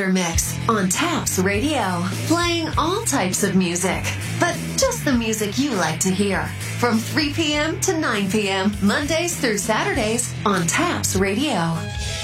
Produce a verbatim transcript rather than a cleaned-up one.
Quarter Mix on Taps Radio, playing all types of music, but just the music you like to hear. From three p.m. to nine p.m., Mondays through Saturdays on Taps Radio.